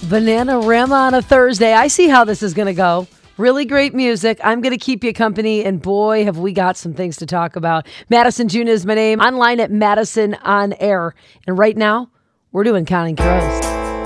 Bananarama on a Thursday. I see how this is going to go. Really great music. I'm going to keep you company, and boy, have we got some things to talk about. Madison June is my name. Online at Madison On Air. And right now, we're doing Counting Crows.